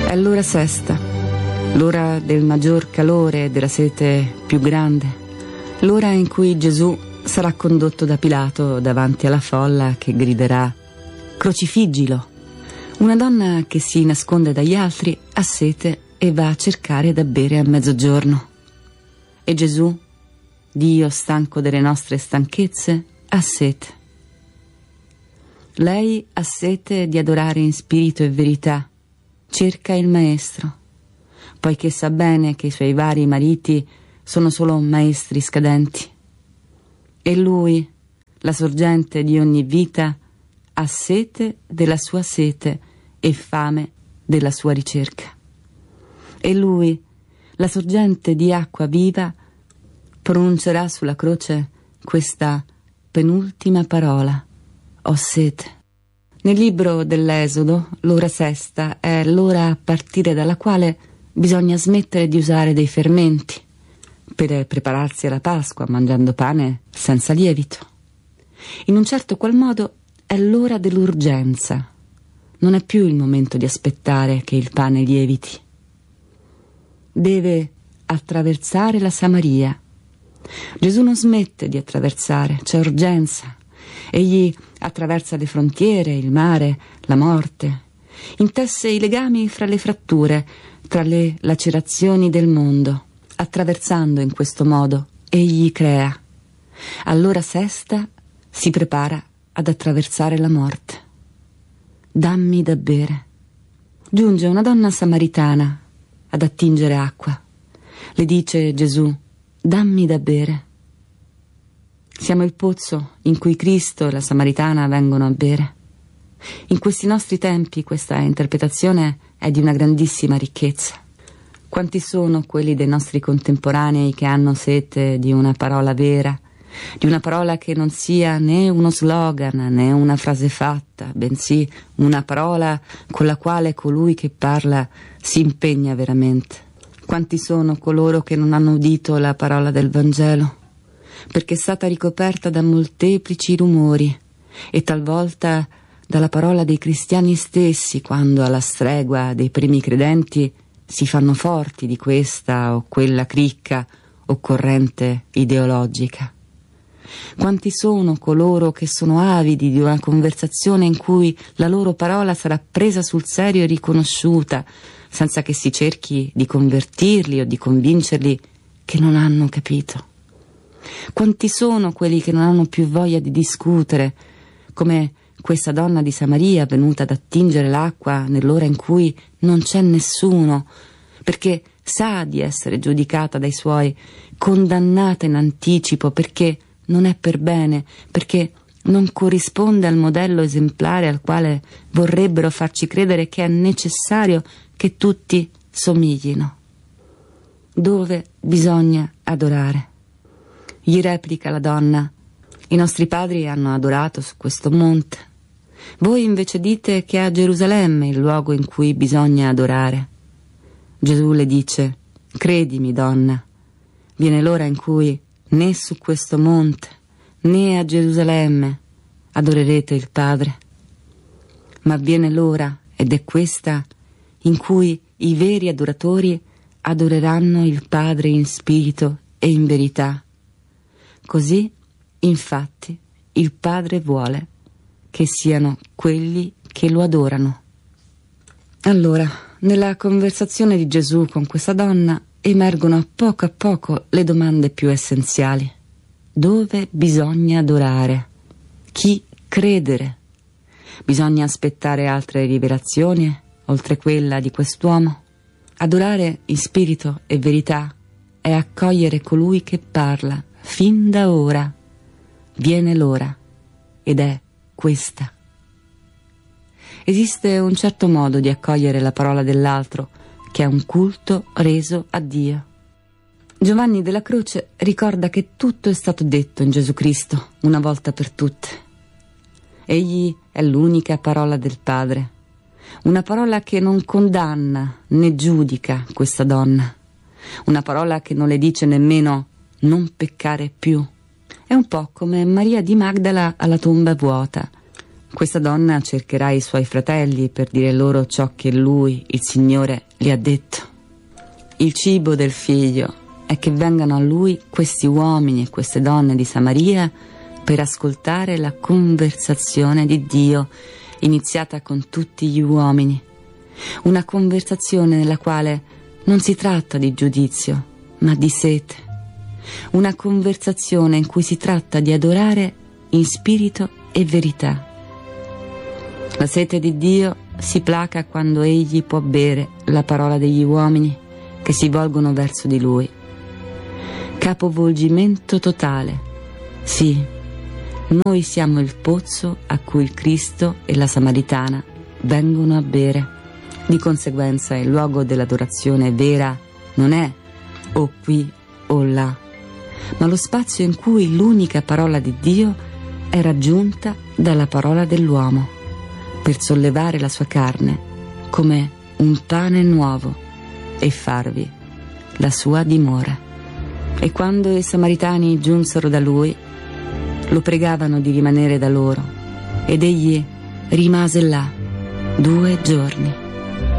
È l'ora sesta, l'ora del maggior calore e della sete più grande, l'ora in cui Gesù sarà condotto da Pilato davanti alla folla che griderà: crocifiggilo. Una donna che si nasconde dagli altri ha sete e va a cercare da bere a mezzogiorno. E Gesù, Dio stanco delle nostre stanchezze, ha sete. Lei ha sete di adorare in spirito e verità. Cerca il maestro, poiché sa bene che i suoi vari mariti sono solo maestri scadenti. E lui, la sorgente di ogni vita, ha sete della sua sete e fame della sua ricerca. E lui, la sorgente di acqua viva, pronuncerà sulla croce questa penultima parola: ho sete. Nel libro dell'Esodo, l'ora sesta è l'ora a partire dalla quale bisogna smettere di usare dei fermenti per prepararsi alla Pasqua mangiando pane senza lievito. In un certo qual modo è l'ora dell'urgenza. Non è più il momento di aspettare che il pane lieviti. Deve attraversare la Samaria. Gesù non smette di attraversare, c'è urgenza. Egli attraversa le frontiere, il mare, la morte. Intesse i legami fra le fratture, tra le lacerazioni del mondo. Attraversando in questo modo, egli crea. All'ora sesta si prepara ad attraversare la morte. Dammi da bere. Giunge una donna samaritana ad attingere acqua. Le dice Gesù: dammi da bere. Siamo il pozzo in cui Cristo e la Samaritana vengono a bere. In questi nostri tempi questa interpretazione è di una grandissima ricchezza. Quanti sono quelli dei nostri contemporanei che hanno sete di una parola vera, di una parola che non sia né uno slogan né una frase fatta, bensì una parola con la quale colui che parla si impegna veramente. Quanti sono coloro che non hanno udito la parola del Vangelo, perché è stata ricoperta da molteplici rumori e talvolta dalla parola dei cristiani stessi, quando alla stregua dei primi credenti si fanno forti di questa o quella cricca o corrente ideologica. Quanti sono coloro che sono avidi di una conversazione in cui la loro parola sarà presa sul serio e riconosciuta, senza che si cerchi di convertirli o di convincerli che non hanno capito. Quanti sono quelli che non hanno più voglia di discutere, come questa donna di Samaria venuta ad attingere l'acqua nell'ora in cui non c'è nessuno, perché sa di essere giudicata dai suoi, condannata in anticipo, perché non è per bene, perché non corrisponde al modello esemplare al quale vorrebbero farci credere che è necessario che tutti somiglino. Dove bisogna adorare? Gli replica la donna: i nostri padri hanno adorato su questo monte. Voi invece dite che è a Gerusalemme il luogo in cui bisogna adorare. Gesù le dice: credimi, donna, viene l'ora in cui né su questo monte né a Gerusalemme adorerete il Padre. Ma viene l'ora, ed è questa, in cui i veri adoratori adoreranno il Padre in spirito e in verità. Così, infatti, il Padre vuole che siano quelli che lo adorano. Allora, nella conversazione di Gesù con questa donna emergono a poco le domande più essenziali. Dove bisogna adorare? Chi credere? Bisogna aspettare altre rivelazioni, oltre quella di quest'uomo? Adorare in spirito e verità è accogliere colui che parla fin da ora. Viene l'ora, ed è questa. Esiste un certo modo di accogliere la parola dell'altro, che è un culto reso a Dio. Giovanni della Croce ricorda che tutto è stato detto in Gesù Cristo, una volta per tutte. Egli è l'unica parola del Padre, una parola che non condanna né giudica questa donna, una parola che non le dice nemmeno non peccare più. È un po' come Maria di Magdala alla tomba vuota. Questa donna cercherà i suoi fratelli per dire loro ciò che lui, il Signore, gli ha detto. Il cibo del figlio è che vengano a lui questi uomini e queste donne di Samaria per ascoltare la conversazione di Dio iniziata con tutti gli uomini. Una conversazione nella quale non si tratta di giudizio, ma di sete. Una conversazione in cui si tratta di adorare in spirito e verità. La sete di Dio si placa quando egli può bere la parola degli uomini che si volgono verso di lui. Capovolgimento totale. Sì, noi siamo il pozzo a cui il Cristo e la Samaritana vengono a bere. Di conseguenza il luogo dell'adorazione vera non è o qui o là, ma lo spazio in cui l'unica parola di Dio è raggiunta dalla parola dell'uomo, per sollevare la sua carne come un pane nuovo e farvi la sua dimora. E quando i Samaritani giunsero da lui, lo pregavano di rimanere da loro, ed egli rimase là 2 giorni.